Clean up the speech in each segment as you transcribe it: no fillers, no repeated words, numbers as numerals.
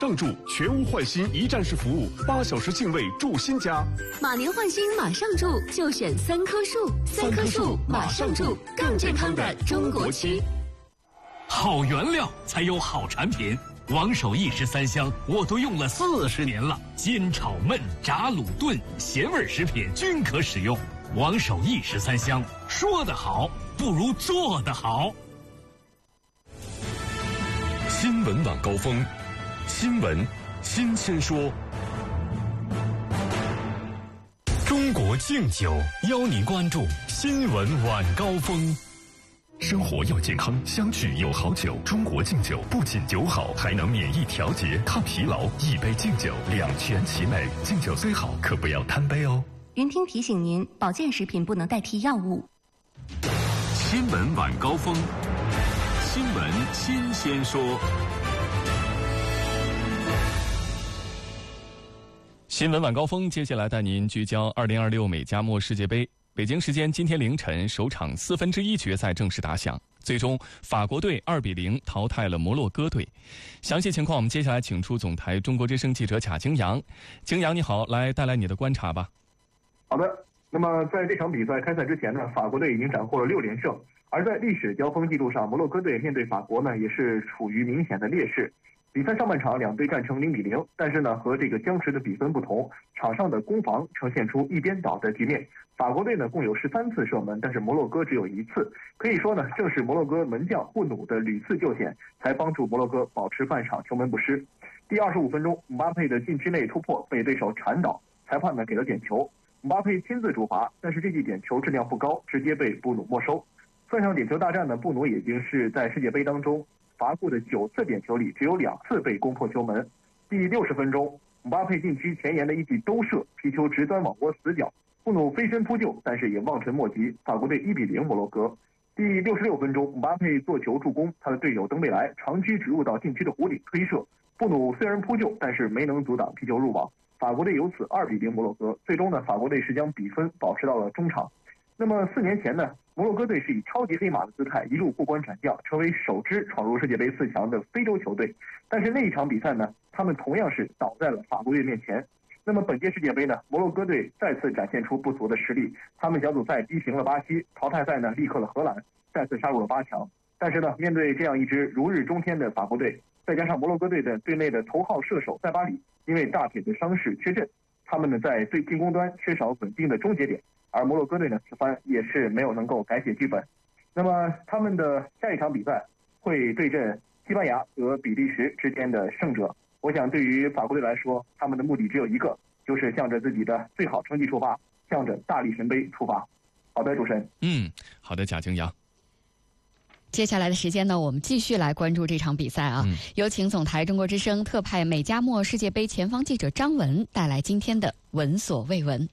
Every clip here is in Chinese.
邓柱全屋换新一站式服务，8小时净位住新家。 马年换新马上住，就选3棵树，3棵树马上住，更健康的中国区。 好原料才有好产品。王守义13香我都用了40年了，煎炒焖炸卤炖咸味食品均可使用。王守义13香，说得好不如做得好。 新闻晚高峰，新闻新鲜说。中国敬酒邀您关注新闻晚高峰。生活要健康，相聚有好酒。中国敬酒不仅酒好，还能免疫调节、抗疲劳。一杯敬酒，两全其美。敬酒虽好，可不要贪杯哦。 云听提醒您，保健食品不能代替药物。 新闻晚高峰，新闻新鲜说。 新闻晚高峰，接下来带您聚焦2026美加墨世界杯。北京时间今天凌晨，首场1/4决赛正式打响，最终法国队2-0淘汰了摩洛哥队。详细情况我们接下来请出总台中国之声记者贾京阳。京阳你好，来带来你的观察吧。 好的，那么在这场比赛开赛之前呢，法国队已经斩获了6连胜，而在历史交锋记录上，摩洛哥队面对法国呢也是处于明显的劣势。比赛上半场两队战成0-0，但是呢和这个僵持的比分不同，场上的攻防呈现出一边倒的局面。法国队呢共有13次射门，但是摩洛哥只有1次。可以说呢，正是摩洛哥门将布努的屡次救险，才帮助摩洛哥保持半场球门不失。第25分钟，姆巴佩的禁区内突破被对手铲倒，裁判呢给了点球，姆巴佩亲自主罚，但是这记点球质量不高，直接被布努没收。算上点球大战呢，布努已经是在世界杯当中罚过的9次点球里，只有2次被攻破球门。第60分钟，姆巴佩禁区前沿的一记兜射，皮球直钻网窝死角，布努飞身扑救，但是也望尘莫及，法国队1-0摩洛哥。第66分钟，姆巴佩做球助攻，他的队友登贝莱长驱直入到禁区的弧顶推射，布努虽然扑救，但是没能阻挡皮球入网，法国队由此2-0摩洛哥。最终呢，法国队是将比分保持到了中场。那么4年前呢，摩洛哥队是以超级黑马的姿态一路过关斩将，成为首支闯入世界杯4强的非洲球队。但是那一场比赛呢，他们同样是倒在了法国队面前。那么本届世界杯呢，摩洛哥队再次展现出不俗的实力，他们小组赛逼平了巴西，淘汰赛呢力克了荷兰，再次杀入了8强。但是呢，面对这样一支如日中天的法国队，再加上摩洛哥队的队内的头号射手塞巴里因为大腿的伤势缺阵，他们呢在最进攻端缺少稳定的终结点，而摩洛哥队呢此番也是没有能够改写剧本。那么他们的下一场比赛会对阵西班牙和比利时之间的胜者。我想对于法国队来说，他们的目的只有一个，就是向着自己的最好成绩出发，向着大力神杯出发。好的，主持人。 好的，贾京阳。 接下来的时间呢，我们继续来关注这场比赛啊。有请总台中国之声特派美加墨世界杯前方记者张文带来今天的闻所未闻。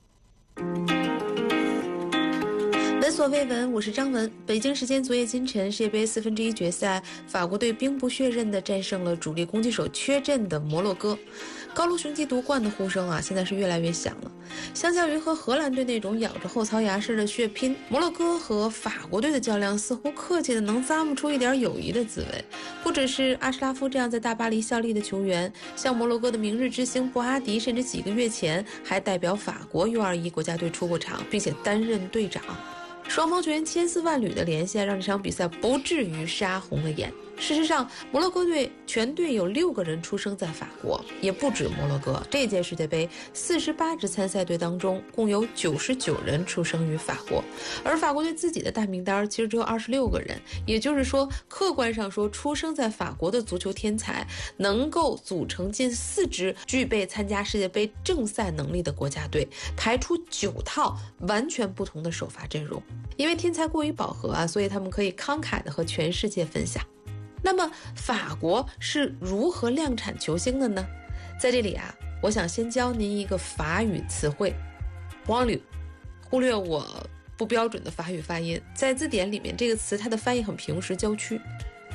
闻所未闻，我是张文。北京时间昨夜今晨，世界杯1/4决赛，法国队兵不血刃地战胜了主力攻击手缺阵的摩洛哥。高卢雄鸡夺冠的呼声啊，现在是越来越响了。相较于和荷兰队那种咬着后槽牙式的血拼，摩洛哥和法国队的较量似乎客气的能咂摸出一点友谊的滋味。不只是阿什拉夫这样在大巴黎效力的球员，像摩洛哥的明日之星布阿迪，甚至几个月前还代表法国 U21 国家队出过场，并且担任队长。双方球员千丝万缕的连线，让这场比赛不至于杀红了眼。事实上，摩洛哥队全队有6个人出生在法国，也不止摩洛哥。这届世界杯48支参赛队当中，共有99人出生于法国，而法国队自己的大名单其实只有26个人。也就是说，客观上说，出生在法国的足球天才能够组成近4支具备参加世界杯正赛能力的国家队，排出9套完全不同的首发阵容。因为天才过于饱和啊，所以他们可以慷慨地和全世界分享。那么法国是如何量产球星的呢？在这里啊，我想先教您一个法语词汇 banlieue， 忽略我不标准的法语发音，在字典里面这个词它的翻译很平实，郊区。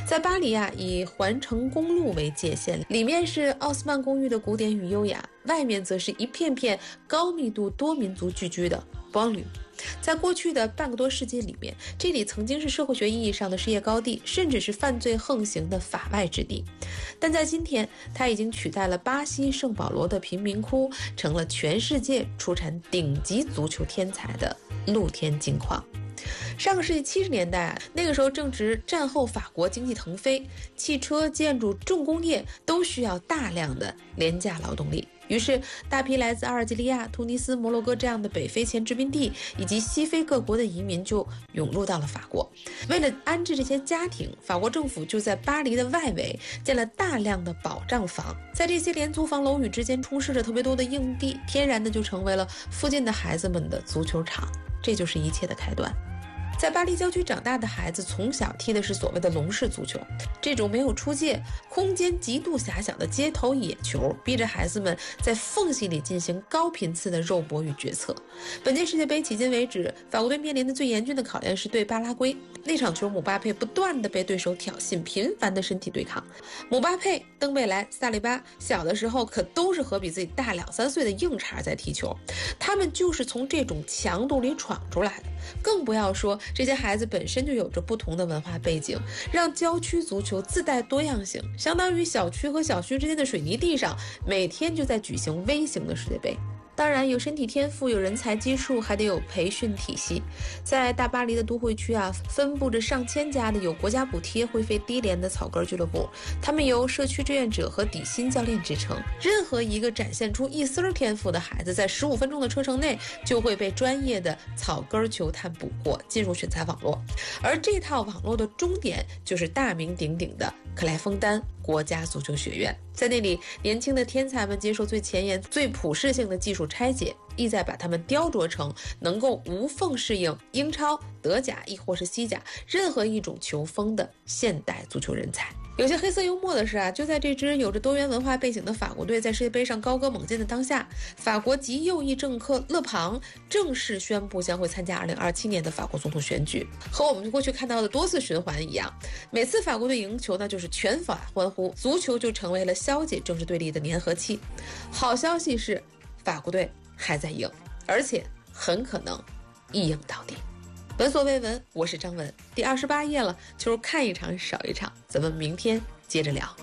在巴黎啊，以环城公路为界限，里面是奥斯曼公寓的古典与优雅，外面则是一片片高密度多民族聚居的邦旅。在过去的半个多世纪里面，这里曾经是社会学意义上的事业高地，甚至是犯罪横行的法外之地。但在今天，它已经取代了巴西圣保罗的贫民窟，成了全世界出产顶级足球天才的露天金矿。上个世纪70年代啊，那个时候正值战后法国经济腾飞，汽车、建筑、重工业都需要大量的廉价劳动力。于是，大批来自阿尔及利亚、突尼斯、摩洛哥这样的北非前殖民地以及西非各国的移民就涌入到了法国。为了安置这些家庭，法国政府就在巴黎的外围建了大量的保障房，在这些廉租房楼宇之间充斥着特别多的硬地，天然的就成为了附近的孩子们的足球场。这就是一切的开端。在巴黎郊区长大的孩子从小踢的是所谓的笼式足球，这种没有出界、空间极度狭小的街头野球，逼着孩子们在缝隙里进行高频次的肉搏与决策。本届世界杯迄今为止，法国队面临的最严峻的考验是对巴拉圭。那场球，姆巴佩不断的被对手挑衅，频繁的身体对抗。姆巴佩、登贝莱、萨利巴小的时候可都是和比自己大2-3岁的硬茬在踢球，他们就是从这种强度里闯出来的。更不要说这些孩子本身就有着不同的文化背景，让郊区足球自带多样性，相当于小区和小区之间的水泥地上每天就在举行微型的世界杯。当然，有身体天赋，有人才基数，还得有培训体系。在大巴黎的都会区啊，分布着上千家的有国家补贴、会费低廉的草根俱乐部，他们由社区志愿者和底薪教练支撑。任何一个展现出一丝天赋的孩子，在15分钟的车程内就会被专业的草根球探捕获，进入选材网络。而这套网络的终点就是大名鼎鼎的克莱枫丹国家足球学院。在那里，年轻的天才们接受最前沿、最普适性的技术拆解，意在把他们雕琢成能够无缝适应英超、德甲亦或是西甲任何一种球风的现代足球人才。有些黑色幽默的是啊，就在这支有着多元文化背景的法国队在世界杯上高歌猛进的当下，法国极右翼政客勒庞正式宣布将会参加2027年的法国总统选举。和我们过去看到的多次循环一样，每次法国队赢球呢，就是全法欢呼，足球就成为了消解政治对立的粘合器。好消息是，法国队还在赢，而且很可能一赢到底。闻所未闻，我是张文。第28页了，就是看一场少一场，咱们明天接着聊。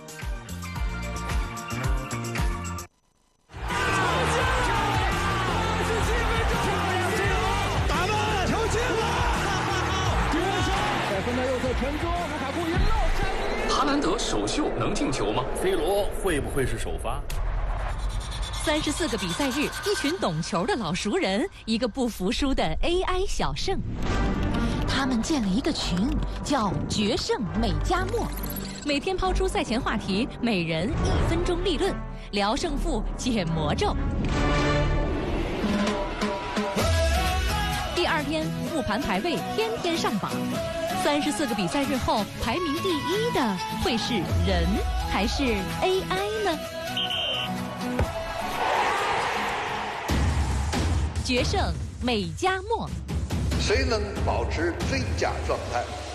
打门，球进了！在分的右侧传中，卢卡库一漏， 哈兰德首秀能进球吗？C罗会不会是首发 ？34个比赛日，一群懂球的老熟人，一个不服输的 AI 小胜。他们建了一个群，叫“决胜美加墨”，每天抛出赛前话题，每人1分钟立论，聊胜负，解魔咒。第2天复盘排位，天天上榜。34个比赛日后，排名第1的会是人还是 AI 呢？决胜美加墨， 谁能保持最佳状态？